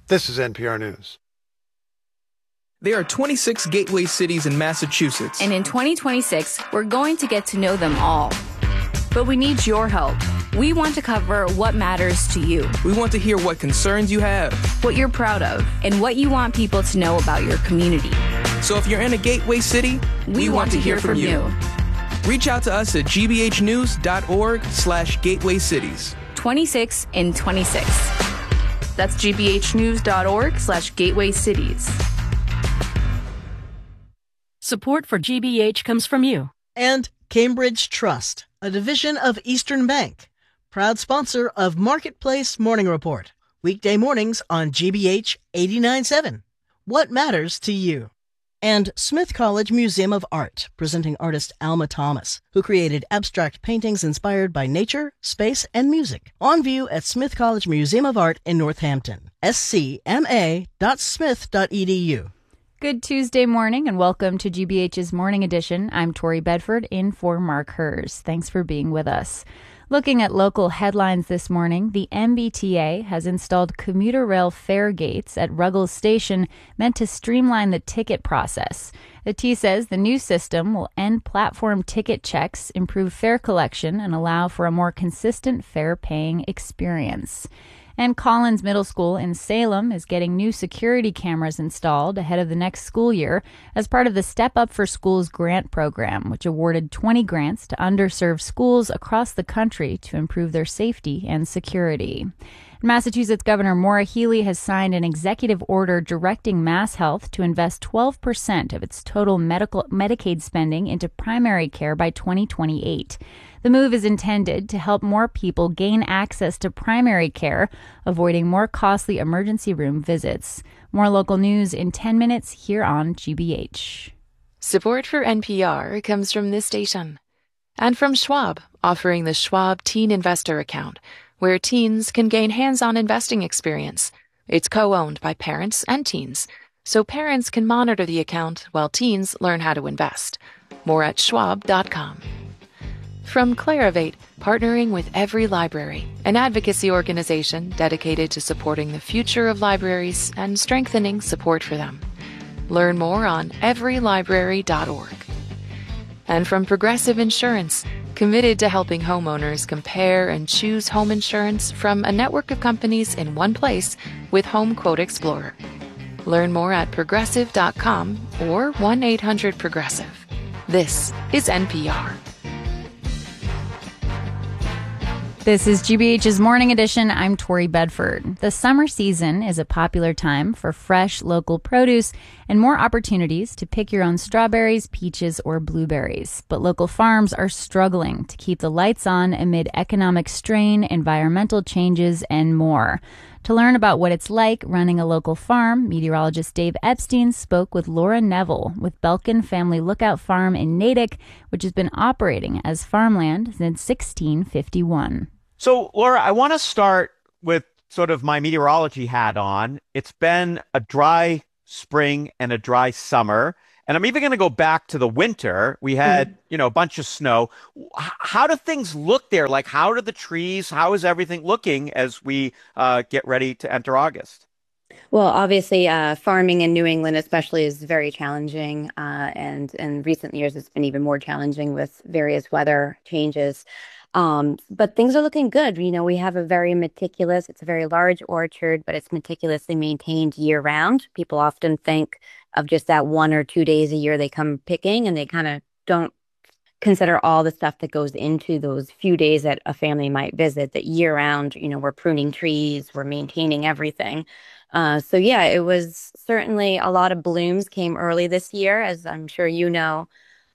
This is NPR News. There are 26 gateway cities in Massachusetts. And in 2026, we're going to get to know them all. But we need your help. We want to cover what matters to you. We want to hear what concerns you have, what you're proud of, and what you want people to know about your community. So if you're in a gateway city, we want to hear from you. Reach out to us at gbhnews.org/gateway cities. 26 in 26. That's gbhnews.org/gateway cities. Support for GBH comes from you. And Cambridge Trust, a division of Eastern Bank, proud sponsor of Marketplace Morning Report, weekday mornings on GBH 89.7. What matters to you? And Smith College Museum of Art, presenting artist Alma Thomas, who created abstract paintings inspired by nature, space, and music. On view at Smith College Museum of Art in Northampton. scma.smith.edu. Good Tuesday morning and welcome to GBH's Morning Edition. I'm Tori Bedford in for Mark Hers. Thanks for being with us. Looking at local headlines this morning, the MBTA has installed commuter rail fare gates at Ruggles Station meant to streamline the ticket process. The T says the new system will end platform ticket checks, improve fare collection, and allow for a more consistent fare paying experience. And Collins Middle School in Salem is getting new security cameras installed ahead of the next school year as part of the Step Up for Schools grant program, which awarded 20 grants to underserved schools across the country to improve their safety and security. Massachusetts Governor Maura Healey has signed an executive order directing MassHealth to invest 12% of its total Medicaid spending into primary care by 2028. The move is intended to help more people gain access to primary care, avoiding more costly emergency room visits. More local news in 10 minutes here on GBH. Support for NPR comes from this station and from Schwab, offering the Schwab Teen Investor Account, where teens can gain hands-on investing experience. It's co-owned by parents and teens, so parents can monitor the account while teens learn how to invest. More at schwab.com. From Clarivate, partnering with Every Library, an advocacy organization dedicated to supporting the future of libraries and strengthening support for them. Learn more on everylibrary.org. And from Progressive Insurance, committed to helping homeowners compare and choose home insurance from a network of companies in one place with Home Quote Explorer. Learn more at progressive.com or 1-800-PROGRESSIVE. This is NPR. This is GBH's Morning Edition. I'm Tori Bedford. The summer season is a popular time for fresh local produce and more opportunities to pick your own strawberries, peaches, or blueberries. But local farms are struggling to keep the lights on amid economic strain, environmental changes, and more. To learn about what it's like running a local farm, meteorologist Dave Epstein spoke with Laura Neville with Belkin Family Lookout Farm in Natick, which has been operating as farmland since 1651. So, Laura, I want to start with sort of my meteorology hat on. It's been a dry spring and a dry summer, and I'm even going to go back to the winter. We had, a bunch of snow. How do things look there? Like, how do the trees, how is everything looking as we get ready to enter August? Well, obviously, farming in New England especially is very challenging, and in recent years it's been even more challenging with various weather changes. But things are looking good. We have it's a very large orchard, but it's meticulously maintained year round. People often think of just that 1 or 2 days a year they come picking, and they kind of don't consider all the stuff that goes into those few days that a family might visit. That year round, we're pruning trees, we're maintaining everything. So yeah, it was certainly a lot of blooms came early this year, as I'm sure you know.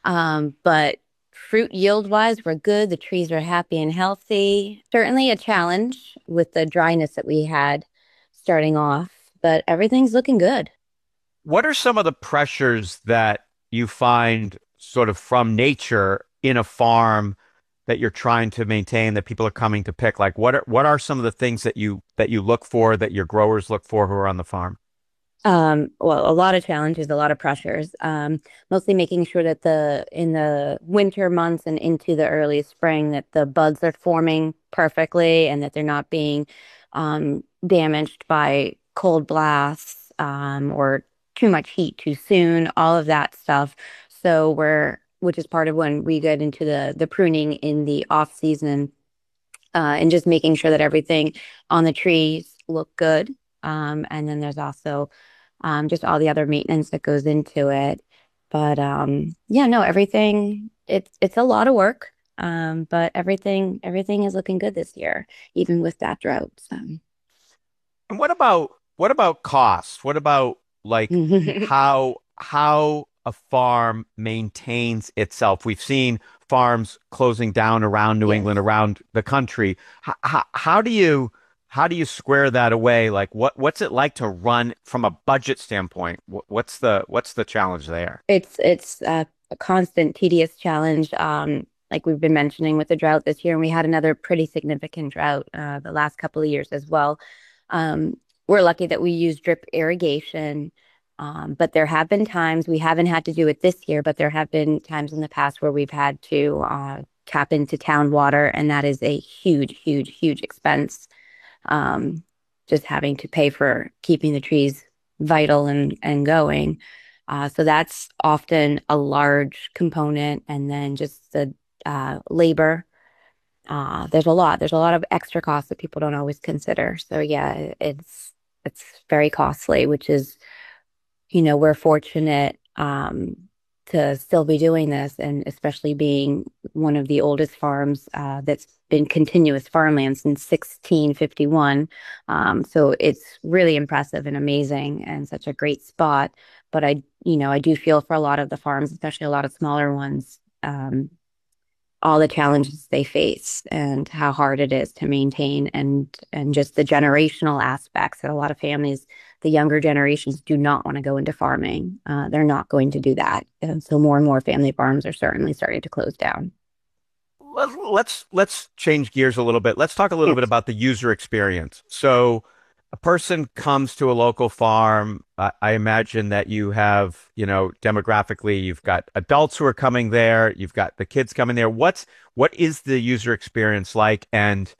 But fruit yield-wise, we're good. The trees are happy and healthy. Certainly a challenge with the dryness that we had starting off, but everything's looking good. What are some of the pressures that you find sort of from nature in a farm that you're trying to maintain, that people are coming to pick? Like, what are some of the things that you look for, that your growers look for who are on the farm? Well, a lot of challenges, a lot of pressures, mostly making sure that in the winter months and into the early spring, that the buds are forming perfectly and that they're not being damaged by cold blasts, or too much heat too soon, all of that stuff. So which is part of when we get into the pruning in the off season, and just making sure that everything on the trees look good. And then there's also just all the other maintenance that goes into it. But yeah, no, everything it's a lot of work. But everything is looking good this year, even with that drought. So. And what about costs? What about like how a farm maintains itself? We've seen farms closing down around New England, around the country. How do you square that away? Like what's it like to run from a budget standpoint? What's the challenge there? It's a constant tedious challenge. Like we've been mentioning with the drought this year, and we had another pretty significant drought the last couple of years as well. We're lucky that we use drip irrigation, but there have been times we haven't had to do it this year, but there have been times in the past where we've had to tap into town water, and that is a huge, huge, huge expense. Just having to pay for keeping the trees vital and going. So that's often a large component, and then just the labor. There's a lot of extra costs that people don't always consider. So yeah, it's very costly, which is, we're fortunate to still be doing this, and especially being one of the oldest farms that's been continuous farmland since 1651. So it's really impressive and amazing and such a great spot. But I do feel for a lot of the farms, especially a lot of smaller ones, all the challenges they face and how hard it is to maintain, and just the generational aspects that a lot of families, the younger generations, do not want to go into farming. They're not going to do that. And so more and more family farms are certainly starting to close down. Let's change gears a little bit. Let's talk a little bit about the user experience. So a person comes to a local farm. I imagine that you have, demographically, you've got adults who are coming there. You've got the kids coming there. What is the user experience like? And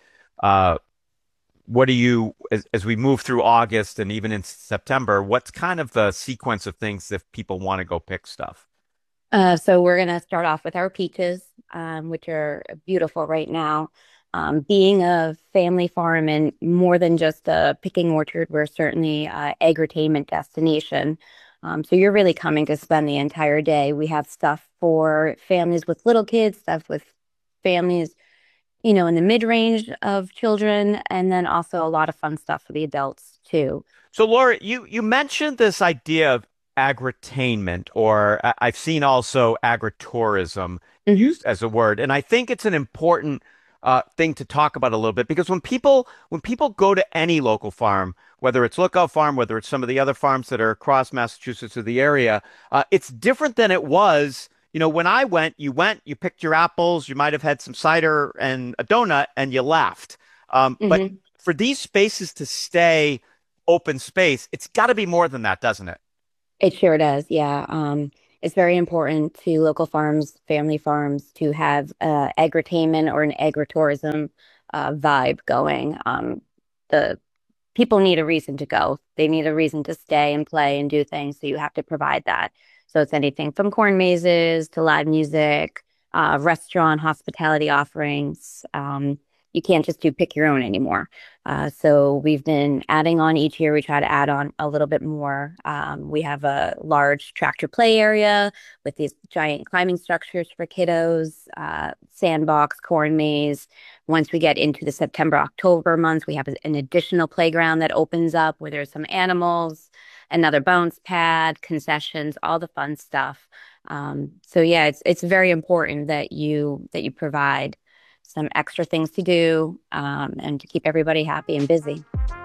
what do you, as we move through August and even in September, what's kind of the sequence of things if people want to go pick stuff? So we're going to start off with our peaches, which are beautiful right now. Being a family farm and more than just a picking orchard, we're certainly an agritainment destination. So you're really coming to spend the entire day. We have stuff for families with little kids, stuff with families, in the mid-range of children, and then also a lot of fun stuff for the adults too. So Laura, you mentioned this idea of agritainment, or I've seen also agritourism used as a word, and I think it's an important thing to talk about a little bit, because when people go to any local farm, whether it's Lookout Farm, whether it's some of the other farms that are across Massachusetts or the area, it's different than it was. When I went, you picked your apples, you might have had some cider and a donut, and you left. But for these spaces to stay open space, it's got to be more than that, doesn't it? It sure does, yeah. It's very important to local farms, family farms, to have agritainment or an agritourism vibe going. The people need a reason to go. They need a reason to stay and play and do things, so you have to provide that. So it's anything from corn mazes to live music, restaurant hospitality offerings. You can't just do pick your own anymore. So we've been adding on each year. We try to add on a little bit more. We have a large tractor play area with these giant climbing structures for kiddos, sandbox, corn maze. Once we get into the September, October months, we have an additional playground that opens up where there's some animals, another bounce pad, concessions, all the fun stuff. So yeah, it's very important that you provide some extra things to do, and to keep everybody happy and busy.